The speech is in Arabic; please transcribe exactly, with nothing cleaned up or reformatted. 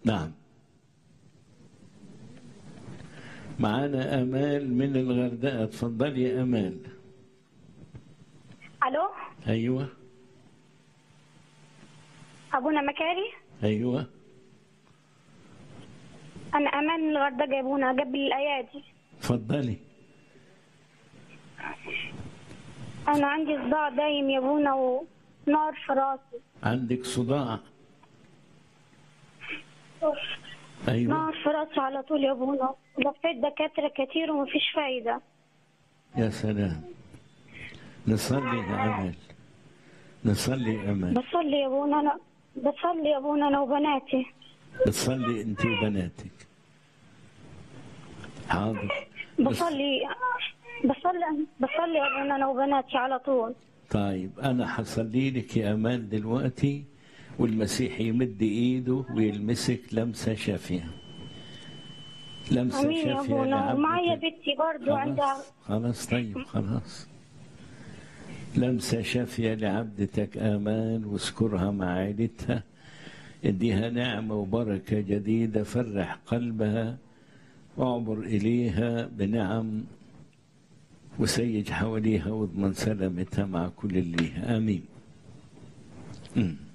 نعم. معانا امال من الغردقه، اتفضلي يا امال. الو. ايوه. ابونا مكاري. ايوه. انا امان من الغردقه يا ابونا، قبل الايادي. اتفضلي. انا عندي صداع دايم يا ابونا ونار في راسي. عندك صداع؟ ايوه. نار في راسي على طول يا ابونا، لفيت دكاتره كتير ومفيش فايده. يا سلام. نصلي يا امال، نصلي يا امال. بصلي يا ابونا، انا بصلي يا ابونا انا وبناتي. بتصلي انت وبناتك؟ حاضر. بصلي بصلي بصلي يا ابونا انا وبناتي على طول. طيب انا هصلي لك يا امال دلوقتي، والمسيح يمد ايده ويلمسك لمسه شافيه. لمسه امين يا شافيه ابونا. ومعايا لعبدتك. بنتي برضه عندها. خلاص خلاص طيب خلاص. لمسه شافيه لعبدتك امال، واذكرها مع عائلتها، اديها نعمه وبركه جديده، فرح قلبها واعبر اليها بنعم، وسيج حواليها واضمن سلامتها مع كل اللي ليها. امين. م.